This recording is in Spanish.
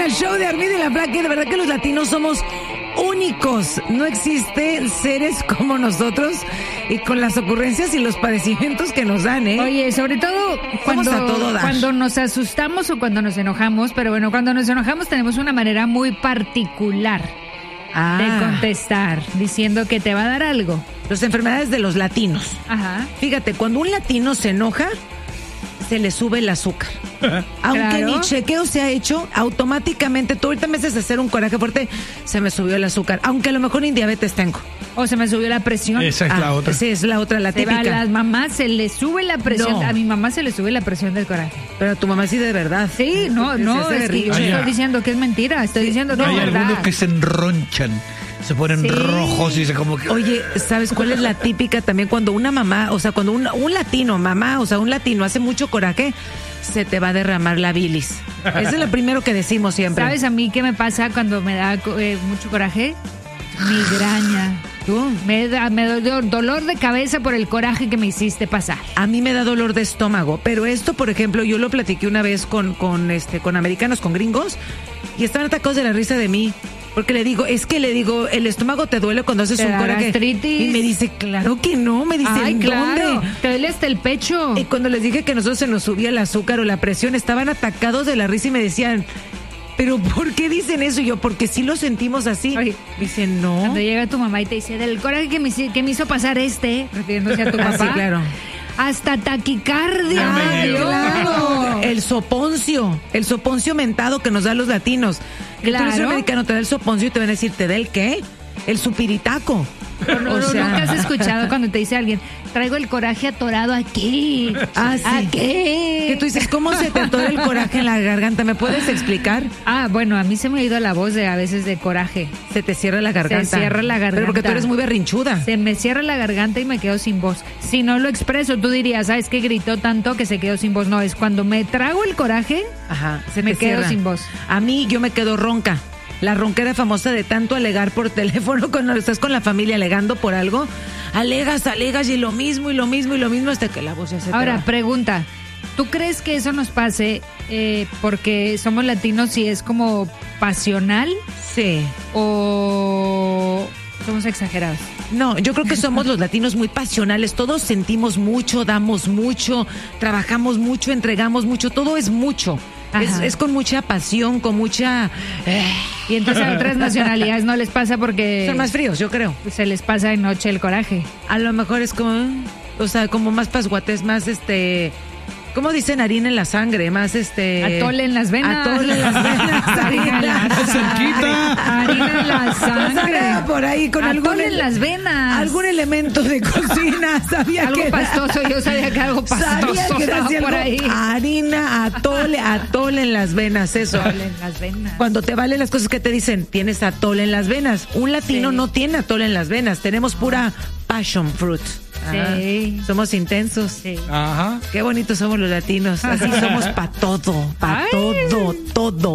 al show de Armida y la Flaca. De verdad que los latinos somos únicos. No existen seres como nosotros y con las ocurrencias y los padecimientos que nos dan, ¿eh? Oye, sobre todo cuando nos asustamos o cuando nos enojamos, pero bueno, cuando nos enojamos tenemos una manera muy particular de contestar, diciendo que te va a dar algo. Las enfermedades de los latinos. Ajá. Fíjate, cuando un latino se enoja, se le sube el azúcar. Aunque ni chequeo se ha hecho, automáticamente, tú ahorita me haces hacer un coraje fuerte, se me subió el azúcar. Aunque a lo mejor ni diabetes tengo. O se me subió la presión. Esa es la otra. Sí, es la otra, la típica. A las mamás se le sube la presión. No. A mi mamá se le sube la presión del coraje. Pero a tu mamá sí de verdad. Sí, no, es que yo estoy diciendo que es mentira. Estoy diciendo que Hay es verdad. algunos que se enronchan, se ponen rojos y se como que... Oye, ¿sabes cuál es la típica también? Cuando una mamá, o sea, cuando un latino, mamá, o sea, un latino hace mucho coraje, se te va a derramar la bilis. Eso es lo primero que decimos siempre. ¿Sabes a mí qué me pasa cuando me da mucho coraje? Migraña. Me da dolor de cabeza por el coraje que me hiciste pasar. A mí me da dolor de estómago, pero esto, por ejemplo, yo lo platiqué una vez con americanos, con gringos, y estaban atacados de la risa de mí. Porque le digo, el estómago te duele cuando haces un coraje. Gastritis. Y me dice, claro que no. Me dice, ay, claro. ¿dónde? Te duele hasta el pecho. Y cuando les dije que a nosotros se nos subía el azúcar o la presión, estaban atacados de la risa y me decían, ¿pero por qué dicen eso? Y yo, porque sí lo sentimos así. Ay, dicen, no. Cuando llega tu mamá y te dice, del coraje que me hizo pasar refiriéndose a tu papá. Sí, claro. Hasta taquicardia. Claro. El soponcio mentado que nos da los latinos. Claro. Entonces, un americano te da el soponcio y te van a decir, ¿te da el qué? El supiritaco. Nunca has escuchado cuando te dice alguien, traigo el coraje atorado aquí. Sí. ¿Aquí? Que tú dices, ¿cómo se te atora el coraje en la garganta? ¿Me puedes explicar? Bueno, a mí se me ha ido la voz a veces de coraje. Se te cierra la garganta. Se cierra la garganta. Pero porque tú eres muy berrinchuda. Se me cierra la garganta y me quedo sin voz. Si no lo expreso, tú dirías, ¿sabes qué? Gritó tanto que se quedó sin voz. No, es cuando me trago el coraje, me quedo sin voz. A mí, yo me quedo ronca. La ronquera famosa de tanto alegar por teléfono cuando estás con la familia alegando por algo. Alegas y lo mismo hasta que la voz ya se te va. Ahora, pregunta. ¿Tú crees que eso nos pase porque somos latinos y es como pasional? Sí. ¿O somos exagerados? No, yo creo que somos los latinos muy pasionales. Todos sentimos mucho, damos mucho, trabajamos mucho, entregamos mucho. Todo es mucho. Es con mucha pasión, con mucha... Y entonces a otras nacionalidades no les pasa porque... Son más fríos, yo creo. Se les pasa de noche el coraje. A lo mejor es como... O sea, como más pasguates, más ¿cómo dicen? Harina en la sangre, más atole en las venas. Atole en las venas. Harina en la cerquita. Harina en la sangre. Por ahí con atole en las venas. Algún elemento de cocina. Sabía algo que pastoso. Yo sabía que algo pastoso estaba por ahí. Harina, atole en las venas, eso. Atole en las venas. Cuando te valen las cosas que te dicen, tienes atole en las venas. Un latino no tiene atole en las venas. Tenemos pura passion fruit. Sí. Somos intensos. Sí. Ajá. Qué bonitos somos los latinos. Así somos para todo, todo.